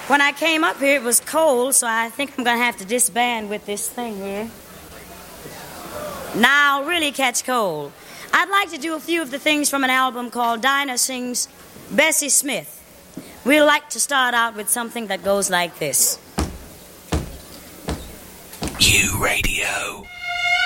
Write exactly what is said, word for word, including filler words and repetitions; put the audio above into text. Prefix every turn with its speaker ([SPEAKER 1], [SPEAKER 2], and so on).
[SPEAKER 1] When I came up here, it was cold, so I think I'm going to have to disband with this thing here. Now I'll really catch cold. I'd like to do a few of the things from an album called Dinah Sings Bessie Smith. We'd like to start out with something that goes like this.
[SPEAKER 2] U Radio.